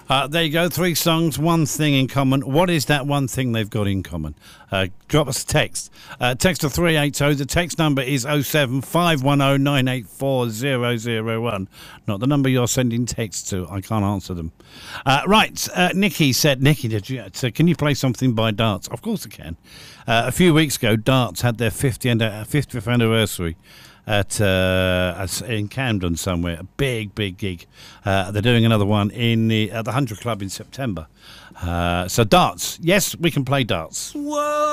There you go. 3 songs, one thing in common. What is that one thing they've got in common? Drop us a text. Text to 380. The text number is 07510 984 001. Not the number you're sending texts to. I can't answer them. Right. Nikki said, can you play something by Darts? Of course I can. A few weeks ago, Darts had their 50th anniversary in Camden somewhere, a big gig. They're doing another one at the 100 Club in September. So darts, yes, we can play darts. Whoa.